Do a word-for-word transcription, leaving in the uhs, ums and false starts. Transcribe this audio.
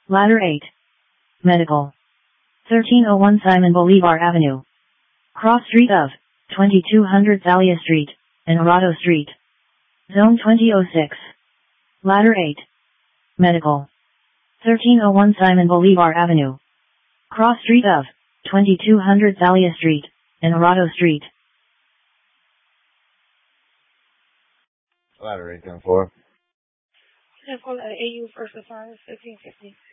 Ladder eight. Medical. thirteen oh one Simon Bolivar Avenue. Cross street of twenty-two hundred Thalia Street, and Arado Street. Zone twenty oh six. Ladder eight. Medical. thirteen oh one Simon Bolivar Avenue. Cross street of twenty-two hundred Thalia Street, and Arado Street. Ladder eight ten four. ten four, A U first assignment, fifteen fifty.